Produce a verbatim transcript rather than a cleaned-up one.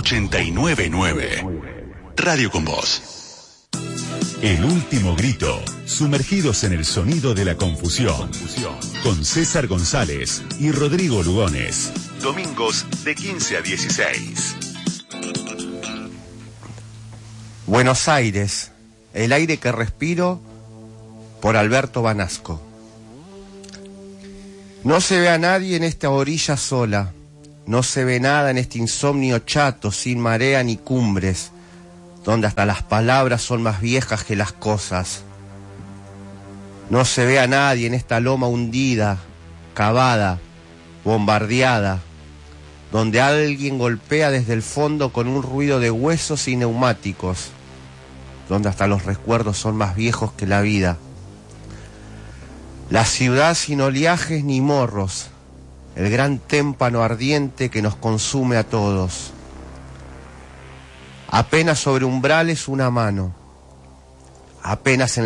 ochenta y nueve punto nueve. Radio con Vos. El último grito, sumergidos en el sonido de la confusión, con César González y Rodrigo Lugones. Domingos de quince a dieciséis. Buenos Aires, el aire que respiro, por Alberto Banasco. No se ve a nadie en esta orilla sola, no se ve nada en este insomnio chato, sin marea ni cumbres, donde hasta las palabras son más viejas que las cosas. No se ve a nadie en esta loma hundida, cavada, bombardeada, donde alguien golpea desde el fondo con un ruido de huesos y neumáticos, donde hasta los recuerdos son más viejos que la vida. La ciudad sin oleajes ni morros, el gran témpano ardiente que nos consume a todos. Apenas sobre umbrales una mano, apenas en